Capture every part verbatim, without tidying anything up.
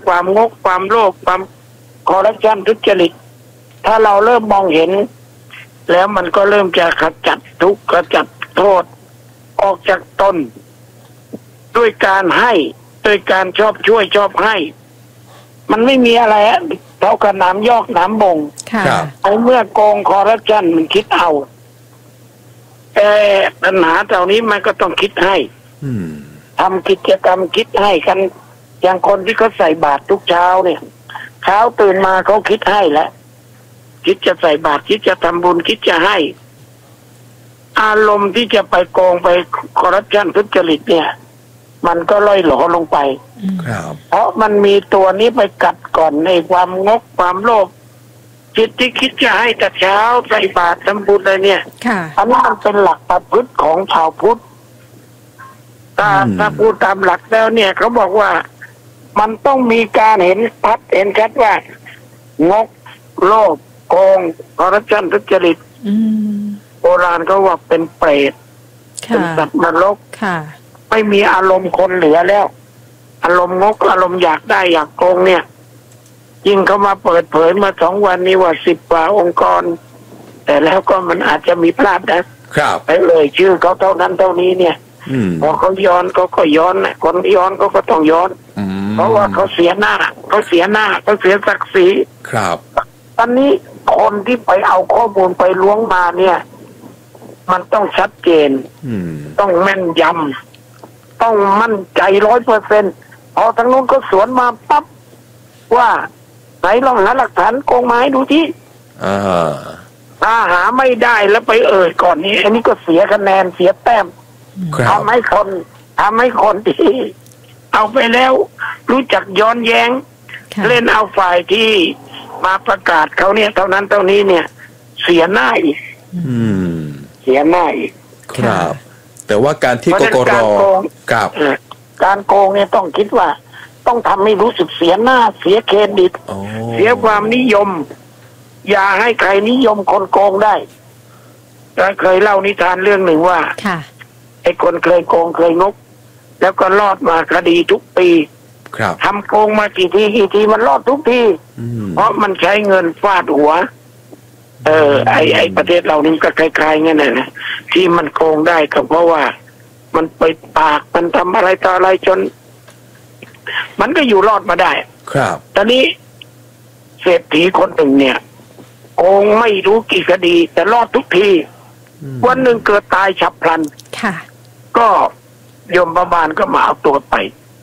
ความงกความโลภความคอร์รัปชันทุจริตถ้าเราเริ่มมองเห็นแล้วมันก็เริ่มจะขจัดทุกข์ขจัดโทษออกจากตนด้วยการให้ด้วยการชอบช่วยชอบให้มันไม่มีอะไรเท่ากับน้ำยอกน้ำบงไอ้เมื่อโกงคอร์รัปชันมันคิดเอาแต่ปัญหาเหล่านี้มันก็ต้องคิดให้ทำกิจกรรมคิดให้กันอย่างคนที่เขาใส่บาตรทุกเช้าเนี่ยเช้าตื่นมาเขาคิดให้แล้วคิดจะใส่บาตรคิดจะทำบุญคิดจะให้อารมณ์ที่จะไปโกงไปคอร์รัปชันทุจริตเนี่ยมันก็ล่อยหลอลงไปเพราะมันมีตัวนี้ไปกัดก่อนในความงกความโลภจิตที่คิดจะให้แต่เช้าใส่บาตรทำบุญอะไรเนี่ยอันนี้มันเป็นหลักประพฤติของชาวพุทธถ้าถ้าพูดตามหลักแล้วเนี่ยเขาบอกว่ามันต้องมีการเห็นชัดเห็นชัดว่างกโลภโกงคอร์รัปชันทุจริตโบราณเขาว่าเป็นเปรตเป็นสัตว์นรกไม่มีอารมณ์คนเหลือแล้วอารมณ์งกอารมณ์อยากได้อยากโกงเนี่ยยิ่งเขามาเปิดเผยมาสองวันนี้ว่าสิบกว่าองค์กรแต่แล้วก็มันอาจจะมีพลาดนะครับไปเลยชื่อเขาเท่านั้นเท่านี้เนี่ยพอเขาย้อนเขาก็ย้อนนะคนย้อนเขาก็ต้องย้อนเพราะว่าเขาเสียหน้าเขาเสียหน้าเขาเสียศักดิ์ศรีครับตอนนี้คนที่ไปเอาข้อมูลไปล้วงมาเนี่ยมันต้องชัดเจนต้องแม่นยำต้องมั่นใจร้อยเปอร์เซ็นต์พอทางนู้นก็สวนมาปั๊บว่าไหนลองหาหลักฐานโกงมาให้ดูที่ถ้าหาไม่ได้แล้วไปเอ่ยก่อนนี้อันนี้ก็เสียคะแนนเสียแต้มทำให้คนทำให้คนที่เอาไปแล้วรู้จักย้อนแย้งเล่นเอาฝ่ายที่มาประกาศเขาเนี่ยเท่านั้นเท่านี้เนี่ยเสียหน้าอีกเสียหน้าอีกครับแต่ว่าการที่กกรกับการโกงเนี่ยต้องคิดว่าต้องทำให้รู้สึกเสียหน้าเสียเครดิตเสียความนิยมอย่าให้ใครนิยมคนโกงได้เราเคยเล่านิทานเรื่องหนึ่งว่าไอ้คนเคยโกงเคยงกแล้วก็รอดมาคดีทุกปีทำโกงมากี่ทีกี่ทีมันรอดทุกทีเพราะมันใช้เงินฟาดหัวเออไอไอประเทศเรานี่ก็คล้ายๆงั้นนะที่มันโกงได้ก็เพราะว่ามันไปปากมันทำอะไรต่ออะไรจนมันก็อยู่รอดมาได้ครับตอนนี้เศรษฐีคนหนึ่งเนี่ยโกงไม่รู้กี่คดีแต่รอดทุกทีวันหนึ่งเกิดตายฉับพลันค่ะก็ยมบาลก็มาเอาตัวไป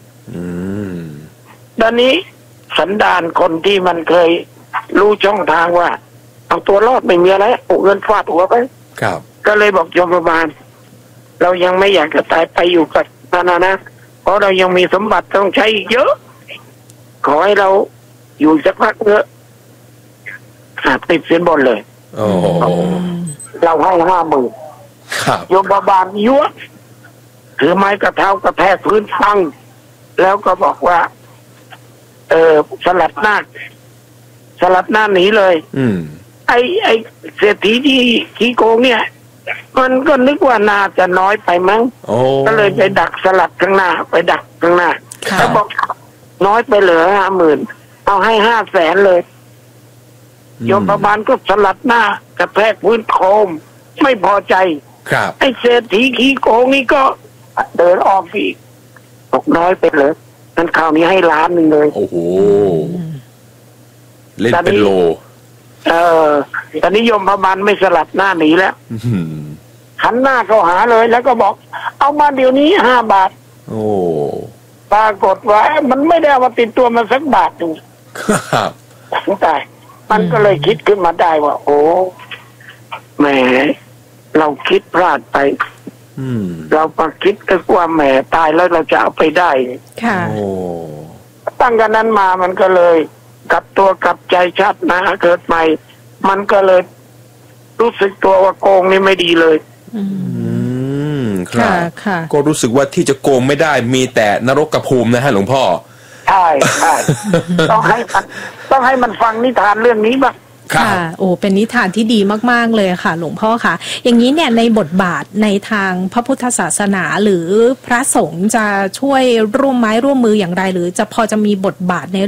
ตอนนี้สันดานคนที่มันเคยรู้ช่องทางว่าเอาตัวรอดไม่มีอะไรเอาเงินฟาดหัวไปครับก็เลยบอกยมบาลเรายังไม่อยากจะตายไปอยู่กับนานานะเพราะเรายังมีสมบัติต้องใช้อีกเยอะขอให้เราอยู่สักพักเถอะติดสินบนเลยเราให้ห้าหมื่นโยมบาลยั่วถือไม้กระเท้ากระแทกพื้นฟังแล้วก็บอกว่าเออสลัดหน้าสลัดหน้าหนีเลยอืมไอไอเศรษฐีที่ขี้โกงเนี่ยมันก็นึกว่าน่าจะน้อยไปมั้งก็เลยไปดักสลัดข้างหน้าไปดักข้างหน้าแล้วบอกน้อยไปเหลือห้าหมื่นเอาให้ห้าแสนเลยโยมบาลก็สลัดหน้ากระแทกพื้นโคมไม่พอใจครับไอเศรษฐีขี้โกงนี่ก็เดินออกอีกตกน้อยไปเลยนั้นคราวนี้ให้ล้านหนึ่งเลยโอ้โหเล่นเป็นโลเออตอนนี้โยมบาลไม่สลัดหน้าหนีแล้วหันหน้าเข้าหาเลยแล้วก็บอกเอามาเดี๋ยวนี้ห้าบาทโอ้ปรากฏว่ามันไม่ได้เอามาติดตัวมาสักบาทหนึ่งครับตายมันก็เลยคิดขึ้นมาได้ว่าโอ้แหมเราคิดพลาดไปเราไปคิดว่าแหมตายแล้วเราจะเอาไปได้ค่ะโอ้ตั้งแต่นั้นมามันก็เลยกลับตัวกลับใจชัดนะเกิดใหม่มันก็เลยรู้สึกตัวว่าโกงนี่ไม่ดีเลยอืมครับก็รู้สึกว่าที่จะโกงไม่ได้มีแต่นรกภูมินะฮะหลวงพ่อใช่ใช่ต้องให้ต้องให้มันฟังนิทานเรื่องนี้บ้างค่ะโอ้เป็นนิทานที่ดีมากๆเลยค่ะหลวงพ่อค่ะอย่างนี้เนี่ยในบทบาทในทางพระพุทธศาสนาหรือพระสงฆ์จะช่วยร่วมไม้ร่วมมืออย่างไรหรือจะพอจะมีบทบาทใน